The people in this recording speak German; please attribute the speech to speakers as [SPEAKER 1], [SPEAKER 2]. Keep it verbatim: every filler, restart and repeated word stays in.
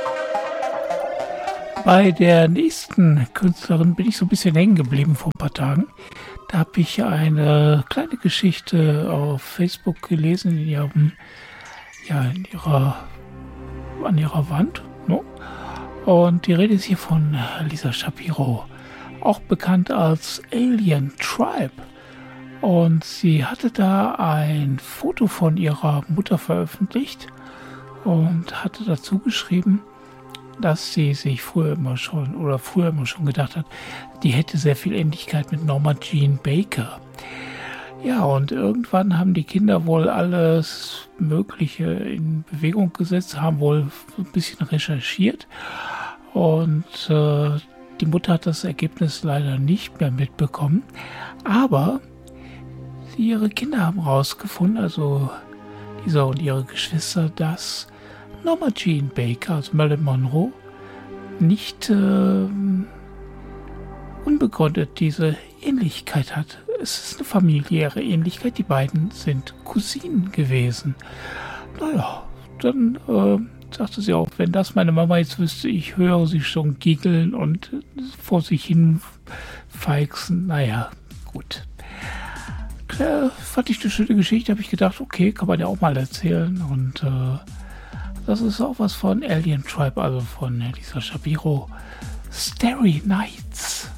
[SPEAKER 1] Bei der nächsten Künstlerin bin ich so ein bisschen hängen geblieben vor ein paar Tagen. Da habe ich eine kleine Geschichte auf Facebook gelesen in ihrem, ja, in ihrer, an ihrer Wand. Ne? Und die Rede ist hier von Lisa Shapiro, auch bekannt als Alien Tribe. Und sie hatte da ein Foto von ihrer Mutter veröffentlicht und hatte dazu geschrieben, dass sie sich früher immer schon oder früher immer schon gedacht hat, die hätte sehr viel Ähnlichkeit mit Norma Jean Baker. Ja, und irgendwann haben die Kinder wohl alles Mögliche in Bewegung gesetzt, haben wohl ein bisschen recherchiert und äh, die Mutter hat das Ergebnis leider nicht mehr mitbekommen. Aber ihre Kinder haben rausgefunden, also Lisa und ihre Geschwister, dass Norma Jean Baker, also Marilyn Monroe, nicht äh, unbegründet diese Ähnlichkeit hat. Es ist eine familiäre Ähnlichkeit. Die beiden sind Cousinen gewesen. Naja, dann äh, sagte sie auch, wenn das meine Mama jetzt wüsste, ich höre sie schon giggeln und vor sich hin feixen. Naja, gut. Klar, fand ich eine schöne Geschichte, habe ich gedacht, okay, kann man ja auch mal erzählen. Und äh, das ist auch was von Alien Tribe, also von Lisa Shapiro. Starry Nights.